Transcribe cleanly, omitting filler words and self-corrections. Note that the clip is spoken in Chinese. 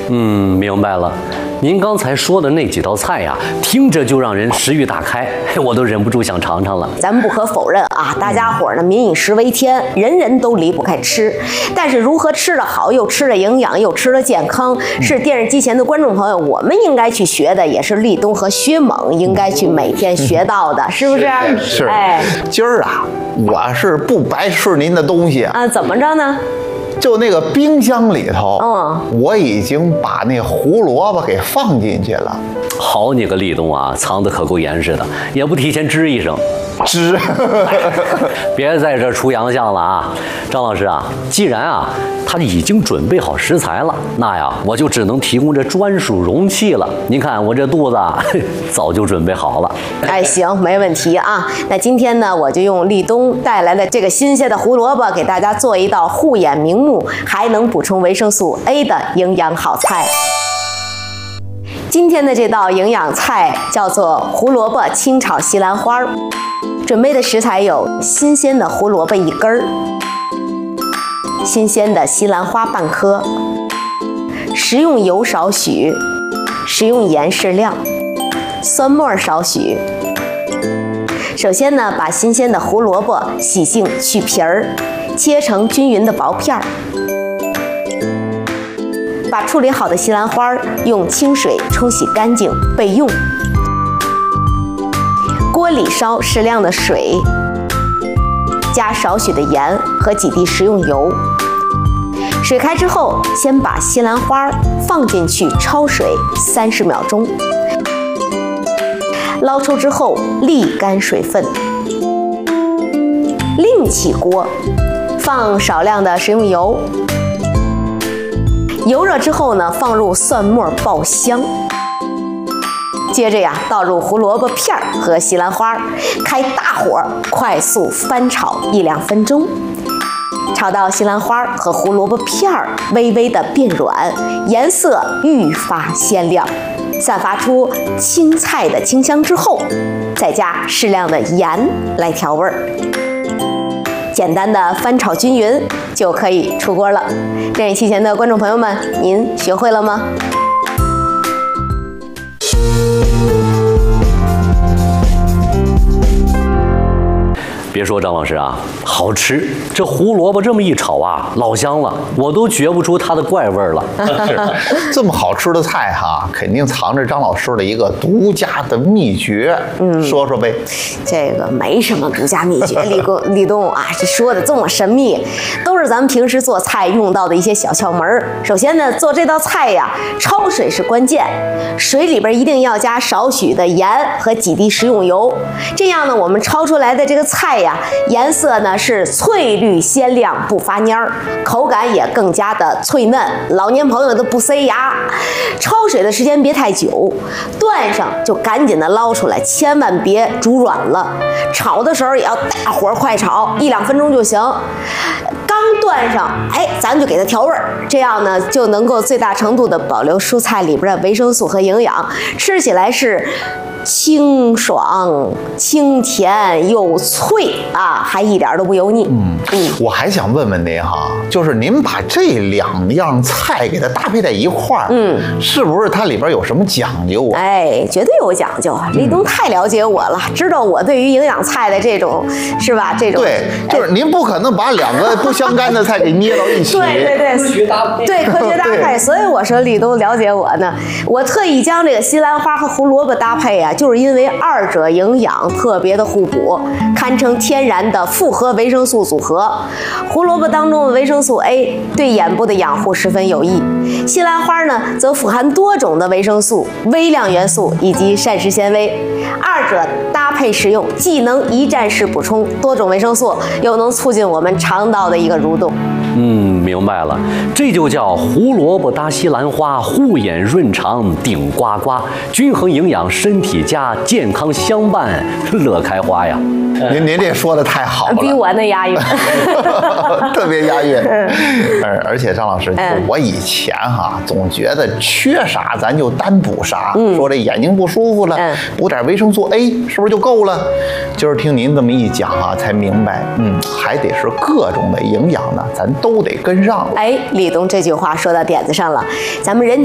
明白了。您刚才说的那几道菜呀，听着就让人食欲大开，我都忍不住想尝尝了。 咱们不可否认啊，大家伙呢民以食为天，人人都离不开吃。但是如何吃得好，又吃得营养，又吃得健康，是电视机前的观众朋友我们应该去学的，也是立冬和薛猛应该去每天学到的，是不是？ 是。哎，今儿啊，我是不白吃您的东西啊。 怎么着呢？ 就那个冰箱里头，我已经把那胡萝卜给放进去了。 好你个立冬啊，藏得可够严实的，也不提前吱一声。 吱， 别在这出洋相了啊，张老师啊，既然啊他已经准备好食材了，那呀我就只能提供这专属容器了。您看我这肚子啊，早就准备好了。 哎，行，没问题啊。那今天呢，我就用立冬带来的这个新鲜的胡萝卜，给大家做一道护眼明目，还能补充维生素 A 的营养好菜。今天的这道营养菜叫做胡萝卜清炒西兰花。准备的食材有新鲜的胡萝卜1根儿，新鲜的西兰花半颗，食用油少许，食用盐适量，蒜末少许。首先呢，把新鲜的胡萝卜洗净去皮儿，切成均匀的薄片儿。把处理好的西兰花用清水冲洗干净备用。锅里烧适量的水，加少许的盐和几滴食用油。水开之后，先把西兰花放进去焯水30秒钟，捞出之后沥干水分，另起锅，放少量的食用油。油热之后呢，放入蒜末爆香。接着呀，倒入胡萝卜片和西兰花，开大火快速翻炒1-2分钟，炒到西兰花和胡萝卜片微微的变软，颜色愈发鲜亮，散发出青菜的清香之后，再加适量的盐来调味儿。简单的翻炒均匀就可以出锅了。电视机前的观众朋友们，您学会了吗？ 别说张老师啊，好吃！这胡萝卜这么一炒啊，老香了，我都觉不出它的怪味了。 这么好吃的菜哈，肯定藏着张老师的一个独家的秘诀。说说呗。 这个没什么独家秘诀，立冬啊，这说的这么神秘，都是咱们平时做菜用到的一些小窍门。首先呢，做这道菜呀，焯水是关键，水里边一定要加少许的盐和几滴食用油，这样呢，我们焯出来的这个菜呀，颜色呢是翠绿鲜亮，不发蔫儿，口感也更加的脆嫩，老年朋友都不塞牙。焯水的时间别太久，端上就赶紧的捞出来，千万别煮软了。炒的时候也要大火快炒，1-2分钟就行。刚端上，哎，咱就给它调味儿，这样呢就能够最大程度的保留蔬菜里边的维生素和营养，吃起来是清爽、清甜又脆啊，还一点都不油腻。 我还想问问您哈，就是您把这2样菜给它搭配在一块儿，是不是它里边有什么讲究啊？ 哎，绝对有讲究。立冬太了解我了，知道我对于营养菜的这种，是吧？这种对，就是您不可能把2个不相干的菜给捏到一起。 对，科学搭配。对，科学搭配。所以我说立冬了解我呢，我特意将这个西兰花和胡萝卜搭配啊，就是因为2者营养特别的互补，堪称天然的复合维生素组合。胡萝卜当中的维生素 A 对眼部的养护十分有益，西兰花呢则富含多种的维生素、微量元素以及膳食纤维，2者搭配食用，既能一站式补充多种维生素，又能促进我们肠道的一个蠕动。 明白了，这就叫胡萝卜搭西兰花，护眼润肠顶呱呱，均衡营养身体佳，健康相伴乐开花呀。 您这说的太好了， 比我那押韵， 特别押韵。而且张老师，我以前哈总觉得缺啥咱就单补啥，说这眼睛不舒服了，补点维生素 A 是不是就够了？今儿听您这么一讲哈，才明白，还得是各种的营养呢，咱都得跟上了。 哎，立冬这句话说到点子上了，咱们人体